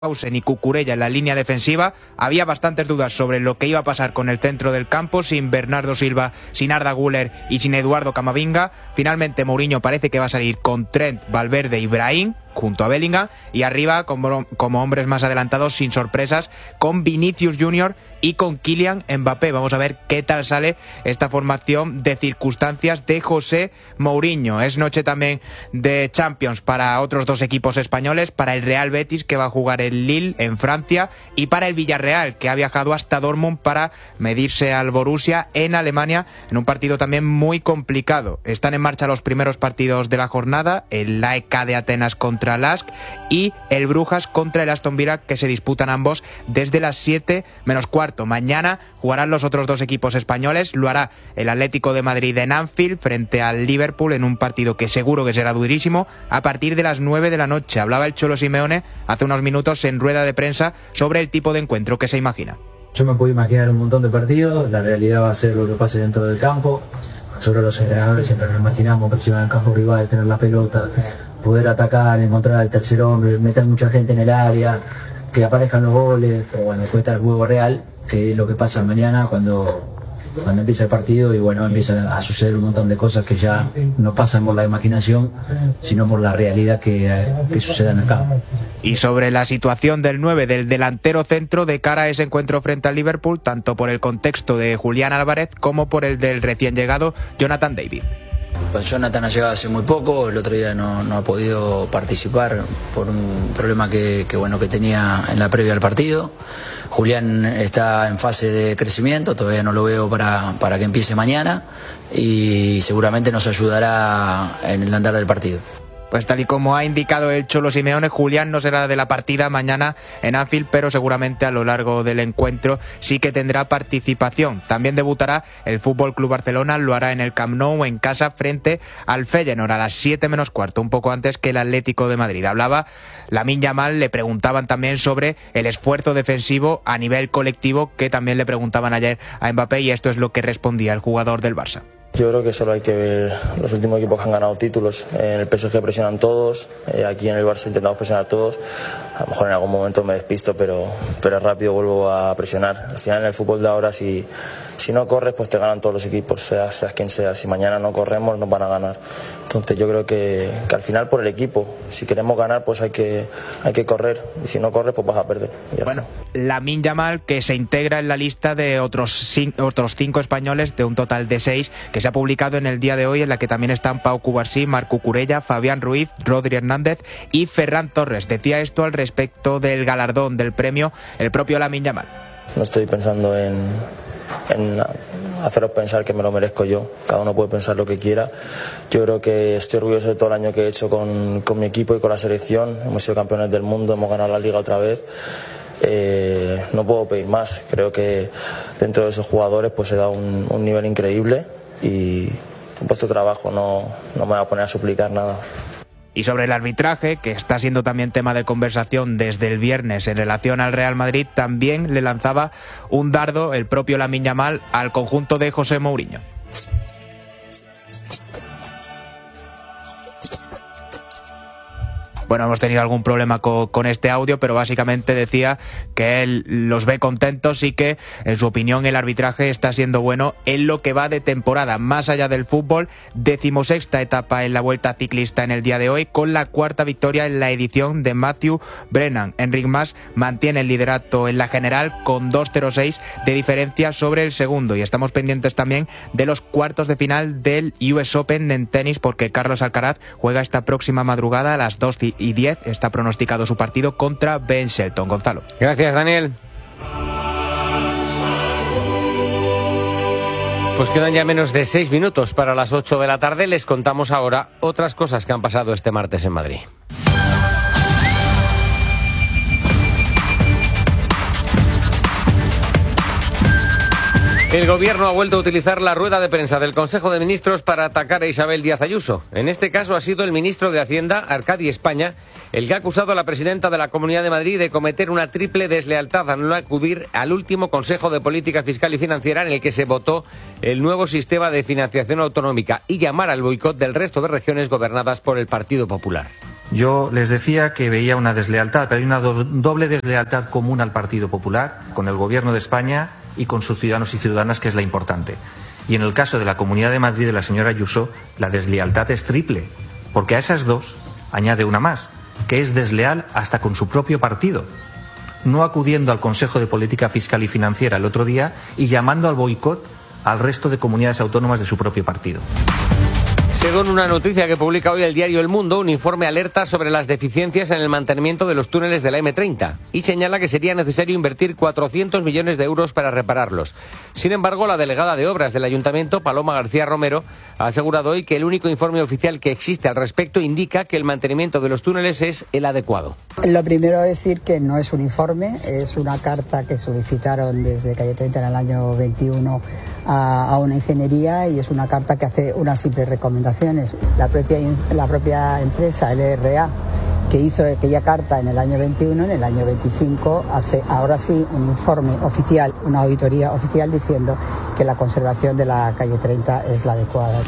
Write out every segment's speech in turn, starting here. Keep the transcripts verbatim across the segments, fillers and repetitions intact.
Pausen y Cucurella en la línea defensiva. Había bastantes dudas sobre lo que iba a pasar con el centro del campo, sin Bernardo Silva, sin Arda Güler y sin Eduardo Camavinga. Finalmente Mourinho parece que va a salir con Trent, Valverde y Brahim junto a Bellingham, y arriba como, como hombres más adelantados, sin sorpresas, con Vinicius Junior y con Kylian Mbappé. Vamos a ver qué tal sale esta formación de circunstancias de José Mourinho. Es noche también de Champions para otros dos equipos españoles, para el Real Betis, que va a jugar el Lille en Francia, y para el Villarreal, que ha viajado hasta Dortmund para medirse al Borussia en Alemania, en un partido también muy complicado. Están en marcha los primeros partidos de la jornada, el A E K de Atenas contra el Lask y el Brujas contra el Aston Villa, que se disputan ambos desde las siete menos cuarto. Mañana jugarán los otros dos equipos españoles. Lo hará el Atlético de Madrid en Anfield frente al Liverpool, en un partido que seguro que será durísimo, a partir de las nueve de la noche. Hablaba el Cholo Simeone hace unos minutos en rueda de prensa sobre el tipo de encuentro que se imagina. Yo me puedo imaginar un montón de partidos, la realidad va a ser lo que pase dentro del campo. Nosotros los entrenadores siempre nos imaginamos presionar el campo rival, tener la pelota, poder atacar, encontrar al tercer hombre, meter mucha gente en el área, que aparezcan los goles, pero bueno, después está el juego real, que es lo que pasa mañana cuando, cuando empieza el partido, y bueno, empiezan a suceder un montón de cosas que ya no pasan por la imaginación, sino por la realidad que, que sucede en el campo. Y sobre la situación del nueve, del delantero centro, de cara a ese encuentro frente al Liverpool, tanto por el contexto de Julián Álvarez como por el del recién llegado Jonathan David. Pues Jonathan ha llegado hace muy poco, el otro día no, no ha podido participar por un problema que, que, bueno, que tenía en la previa al partido. Julián está en fase de crecimiento, todavía no lo veo para, para que empiece mañana, y seguramente nos ayudará en el andar del partido. Pues tal y como ha indicado el Cholo Simeone, Julián no será de la partida mañana en Anfield, pero seguramente a lo largo del encuentro sí que tendrá participación. También debutará el F C Barcelona, lo hará en el Camp Nou en casa frente al Feyenoord a las siete menos cuarto, un poco antes que el Atlético de Madrid. Hablaba Lamine Yamal, le preguntaban también sobre el esfuerzo defensivo a nivel colectivo, que también le preguntaban ayer a Mbappé, y esto es lo que respondía el jugador del Barça. Yo creo que solo hay que ver los últimos equipos que han ganado títulos. En el P S G presionan todos, eh, aquí en el Barça intentamos presionar todos. A lo mejor en algún momento me despisto, pero, pero rápido vuelvo a presionar. Al final en el fútbol de ahora, si, si no corres, pues te ganan todos los equipos, seas, seas quien sea. Si mañana no corremos, nos van a ganar. Entonces yo creo que, que al final por el equipo, si queremos ganar, pues hay que, hay que correr. Y si no corres, pues vas a perder. Y ya bueno, está. Lamine Yamal, que se integra en la lista de otros cinco, otros cinco españoles, de un total de seis, que se ha publicado en el día de hoy, en la que también están Pau Cubarsí, Marc Cucurella, Fabián Ruiz, Rodri Hernández y Ferran Torres. Decía esto al respecto del galardón, del premio, el propio Lamine Yamal. No estoy pensando en, en haceros pensar que me lo merezco yo. Cada uno puede pensar lo que quiera. Yo creo que estoy orgulloso de todo el año que he hecho con, con mi equipo y con la selección. Hemos sido campeones del mundo, hemos ganado la Liga otra vez. Eh, no puedo pedir más. Creo que dentro de esos jugadores pues se da un, un nivel increíble, y con vuestro trabajo no, no me voy a poner a suplicar nada. Y sobre el arbitraje, que está siendo también tema de conversación desde el viernes en relación al Real Madrid, también le lanzaba un dardo el propio Lamine Yamal al conjunto de José Mourinho. Bueno, hemos tenido algún problema con, con este audio, pero básicamente decía que él los ve contentos y que, en su opinión, el arbitraje está siendo bueno en lo que va de temporada. Más allá del fútbol, decimosexta etapa en la Vuelta Ciclista en el día de hoy, con la cuarta victoria en la edición de Matthew Brennan. Enric Mas mantiene el liderato en la general con dos cero seis de diferencia sobre el segundo, y estamos pendientes también de los cuartos de final del U S Open en tenis, porque Carlos Alcaraz juega esta próxima madrugada a las dos y diez. Está pronosticado su partido contra Ben Shelton. Gonzalo. Gracias, Daniel. Pues quedan ya menos de seis minutos para las ocho de la tarde. Les contamos ahora otras cosas que han pasado este martes en Madrid. El Gobierno ha vuelto a utilizar la rueda de prensa del Consejo de Ministros para atacar a Isabel Díaz Ayuso. En este caso ha sido el ministro de Hacienda, Arcadi España, el que ha acusado a la presidenta de la Comunidad de Madrid de cometer una triple deslealtad al no acudir al último Consejo de Política Fiscal y Financiera, en el que se votó el nuevo sistema de financiación autonómica, y llamar al boicot del resto de regiones gobernadas por el Partido Popular. Yo les decía que veía una deslealtad, pero hay una do- doble deslealtad común al Partido Popular, con el Gobierno de España y con sus ciudadanos y ciudadanas, que es la importante. Y en el caso de la Comunidad de Madrid de la señora Ayuso, la deslealtad es triple, porque a esas dos añade una más, que es desleal hasta con su propio partido, no acudiendo al Consejo de Política Fiscal y Financiera el otro día y llamando al boicot al resto de comunidades autónomas de su propio partido. Según una noticia que publica hoy el diario El Mundo, un informe alerta sobre las deficiencias en el mantenimiento de los túneles de la eme treinta y señala que sería necesario invertir cuatrocientos millones de euros para repararlos. Sin embargo, la delegada de Obras del Ayuntamiento, Paloma García Romero, ha asegurado hoy que el único informe oficial que existe al respecto indica que el mantenimiento de los túneles es el adecuado. Lo primero decir que no es un informe, es una carta que solicitaron desde Calle treinta en el año veintiuno a, a una ingeniería, y es una carta que hace unas simples recomendaciones. La propia, la propia empresa, el E R A, que hizo aquella carta en el año veintiuno, en el año veinticinco hace ahora sí un informe oficial, una auditoría oficial diciendo que la conservación de la calle treinta es la adecuada.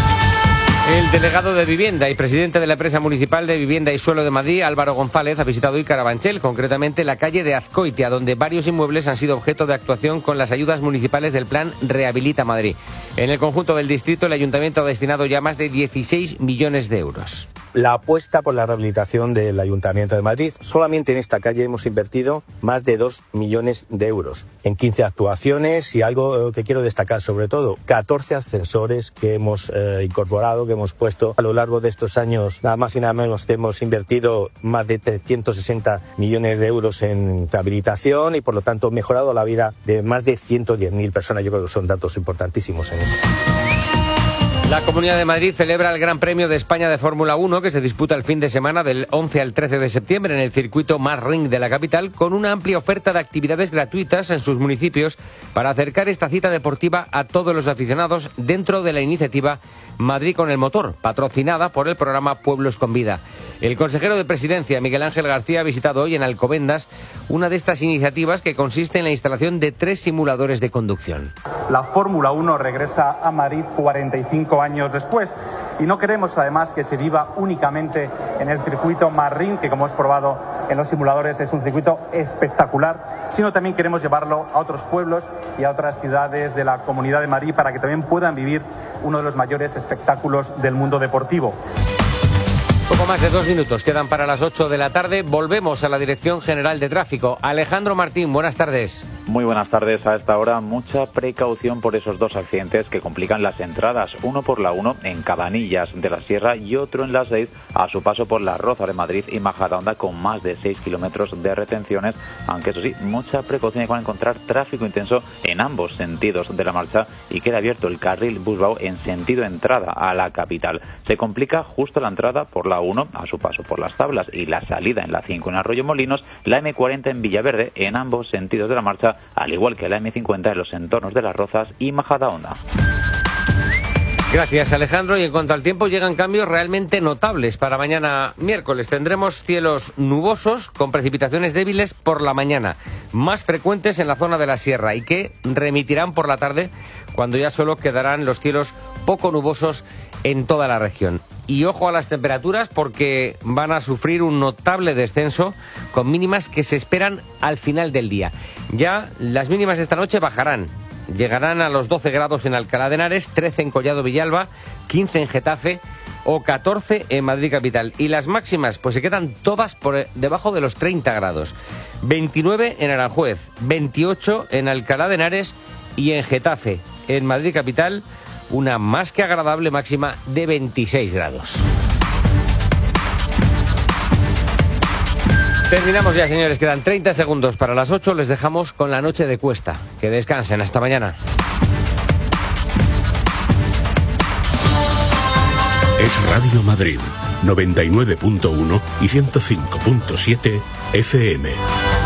El delegado de Vivienda y presidente de la empresa municipal de Vivienda y Suelo de Madrid, Álvaro González, ha visitado hoy Carabanchel, concretamente la calle de Azcoitia, donde varios inmuebles han sido objeto de actuación con las ayudas municipales del plan Rehabilita Madrid. En el conjunto del distrito, el ayuntamiento ha destinado ya más de dieciséis millones de euros. La apuesta por la rehabilitación del Ayuntamiento de Madrid. Solamente en esta calle hemos invertido más de dos millones de euros en quince actuaciones, y algo que quiero destacar sobre todo, catorce ascensores que hemos eh, incorporado, que hemos puesto a lo largo de estos años. Nada más y nada menos hemos invertido más de trescientos sesenta millones de euros en rehabilitación y por lo tanto mejorado la vida de más de ciento diez mil personas. Yo creo que son datos importantísimos en eso. La Comunidad de Madrid celebra el Gran Premio de España de Fórmula uno, que se disputa el fin de semana del once al trece de septiembre en el circuito Marring de la capital, con una amplia oferta de actividades gratuitas en sus municipios para acercar esta cita deportiva a todos los aficionados dentro de la iniciativa Madrid con el motor, patrocinada por el programa Pueblos con Vida. El consejero de Presidencia, Miguel Ángel García, ha visitado hoy en Alcobendas una de estas iniciativas, que consiste en la instalación de tres simuladores de conducción. La Fórmula uno regresa a Madrid cuarenta y cinco años después, y no queremos además que se viva únicamente en el circuito Marring, que como hemos probado en los simuladores es un circuito espectacular, sino también queremos llevarlo a otros pueblos y a otras ciudades de la Comunidad de Madrid para que también puedan vivir uno de los mayores espectáculos del mundo deportivo. Poco más de dos minutos quedan para las ocho de la tarde. Volvemos a la Dirección General de Tráfico. Alejandro Martín, buenas tardes. Muy buenas tardes. A esta hora, mucha precaución por esos dos accidentes que complican las entradas. Uno por la uno en Cabanillas de la Sierra y otro en la seis a su paso por la Roza de Madrid y Majadahonda, con más de seis kilómetros de retenciones. Aunque eso sí, mucha precaución con encontrar tráfico intenso en ambos sentidos de la marcha, y queda abierto el carril Busbao en sentido entrada a la capital. Se complica justo la entrada por la uno a su paso por las Tablas y la salida en la cinco en Arroyo Molinos, la eme cuarenta en Villaverde en ambos sentidos de la marcha, al igual que la eme cincuenta en los entornos de Las Rozas y Majadahonda. Gracias, Alejandro. Y en cuanto al tiempo, llegan cambios realmente notables para mañana miércoles. Tendremos cielos nubosos con precipitaciones débiles por la mañana, más frecuentes en la zona de la sierra, y que remitirán por la tarde, cuando ya solo quedarán los cielos poco nubosos en toda la región. Y ojo a las temperaturas, porque van a sufrir un notable descenso, con mínimas que se esperan al final del día. Ya las mínimas esta noche bajarán. Llegarán a los doce grados en Alcalá de Henares, trece en Collado Villalba, quince en Getafe o catorce en Madrid capital. Y las máximas pues se quedan todas por debajo de los treinta grados. veintinueve en Aranjuez, veintiocho en Alcalá de Henares y en Getafe. En Madrid capital, una más que agradable máxima de veintiséis grados. Terminamos ya, señores. Quedan treinta segundos para las ocho. Les dejamos con la noche de Cuesta. Que descansen. Hasta mañana. Es Radio Madrid, noventa y nueve punto uno y ciento cinco punto siete F M.